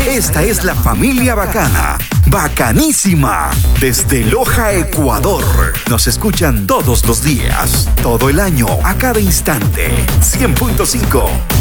Esta es la familia bacana, bacanísima, desde Loja, Ecuador. Nos escuchan todos los días, todo el año, a cada instante. 100.5